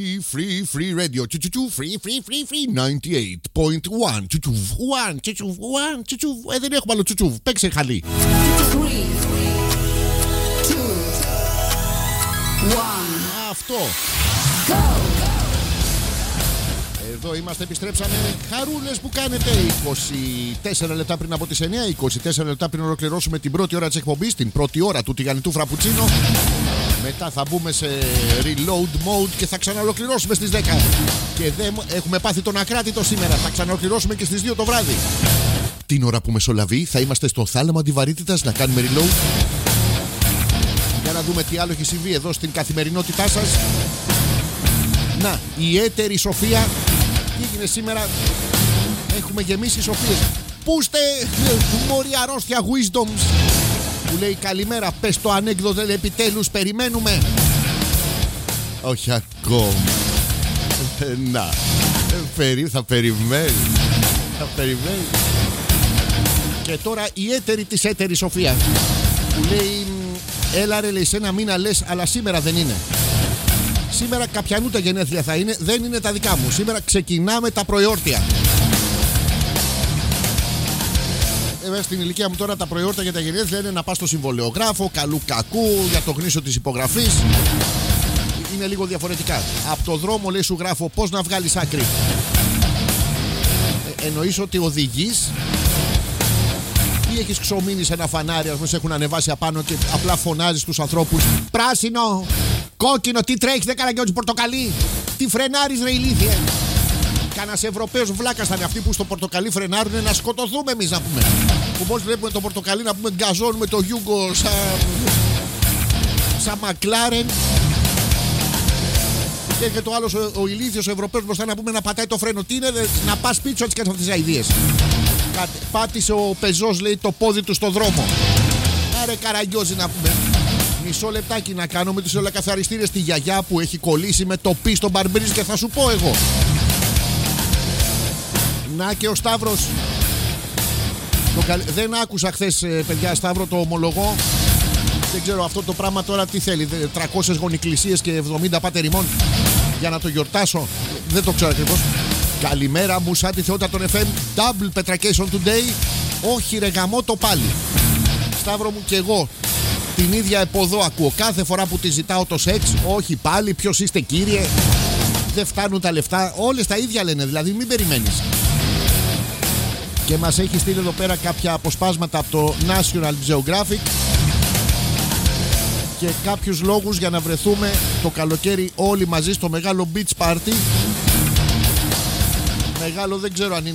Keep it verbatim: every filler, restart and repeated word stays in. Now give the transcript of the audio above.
Free, free radio. Τσουτσου, free, free, free, free. ενενήντα οκτώ κόμμα ένα. Τσουτσου, one, τσουτσου, one, τσουτσου. Ε, δεν έχουμε άλλο τσουτσου. Παίξε χαλί. Αυτό. Εδώ είμαστε, επιστρέψαμε. Χαρούλες που κάνετε. είκοσι τέσσερα λεπτά πριν από τις εννιά, είκοσι τέσσερα λεπτά πριν ολοκληρώσουμε την πρώτη ώρα της εκπομπής, την πρώτη ώρα του τηγανιτού φραπουτσίνο. Μετά θα μπούμε σε reload mode και θα ξαναολοκληρώσουμε στις δέκα. Και δεν έχουμε πάθει τον ακράτητο σήμερα. Θα ξαναολοκληρώσουμε και στις δύο το βράδυ. Την ώρα που μεσολαβεί θα είμαστε στο θάλαμο αντιβαρύτητας να κάνουμε reload. Για να δούμε τι άλλο έχει συμβεί εδώ στην καθημερινότητά σας. Να, η έτερη Σοφία. Τι έγινε σήμερα? Έχουμε γεμίσει σοφίες. Πούστε μωρή αρρώστια wisdoms που λέει καλημέρα, πες το ανέκδοτο επιτέλους, περιμένουμε. Όχι ακόμα. Να, περί, θα περιμένει. Θα περιμένει. Και τώρα η έτερη της έτερης Σοφία που λέει έλα ρε, λέει, σε ένα μήνα λες, αλλά σήμερα δεν είναι. Σήμερα καπιανού τα γενέθλια θα είναι, δεν είναι τα δικά μου. Σήμερα ξεκινάμε τα προεόρτια. Ε, στην ηλικία μου τώρα τα προεόρτια για τα γενέθλια είναι να πας στο συμβολεογράφο, καλού κακού, για το γνήσιο της υπογραφής. Είναι λίγο διαφορετικά. Από το δρόμο λέει σου γράφω πώς να βγάλεις άκρη. Ε, εννοείς ότι οδηγείς ή έχεις ξομείνει σε ένα φανάρι, ας πούμε, σε έχουν ανεβάσει απάνω και απλά φωνάζεις τους ανθρώπους πράσινο, κόκκινο, τι τρέχεις, δεν καραγκιόζεις πορτοκαλί, τι φρενάρεις ρε ηλίθιε. Κανας Ευρωπαίος βλάκας θα είναι αυτοί που στο πορτοκαλί φρενάρουν, να σκοτωθούμε εμείς να πούμε. Που μόλις βλέπουμε το πορτοκαλί να πούμε γκαζώνουμε το Γιούγκο σαν σαν Μακλάρεν. Και έρχεται ο άλλος ο, ο ηλίθιος ο Ευρωπαίος μπροστά να πούμε να πατάει το φρένο. Τι είναι, να πας πίτσο έτσι και αυτές τις αηδίες. Πάτησε ο πεζός λέει το πόδι του στο δρόμο. Άρε καραγκιόζη να πούμε. Μισό λεπτάκι να κάνω με τους ολοκαθαριστήρες τη γιαγιά που έχει κολλήσει με το πι στον μπαρμπρίζ και θα σου πω εγώ. Να και ο Σταύρος. Καλ... Δεν άκουσα χθες παιδιά Σταύρο, το ομολογώ. Δεν ξέρω αυτό το πράγμα τώρα τι θέλει. τριακόσιες γονικλησίες και εβδομήντα πάτερ ημών για να το γιορτάσω. Δεν το ξέρω ακριβώς. Καλημέρα μου σαν τη θεότητα των εφ εμ. Double petracation today. Όχι ρε γαμώ το πάλι. Σταύρο μου και εγώ την ίδια εποδό ακούω κάθε φορά που τη ζητάω το σεξ. Όχι πάλι, ποιος είστε κύριε? Δεν φτάνουν τα λεφτά. Όλες τα ίδια λένε, δηλαδή μην περιμένεις. Και μας έχει στείλει εδώ πέρα κάποια αποσπάσματα από το National Geographic και κάποιους λόγους για να βρεθούμε το καλοκαίρι όλοι μαζί στο μεγάλο beach party. Μεγάλο δεν ξέρω αν είναι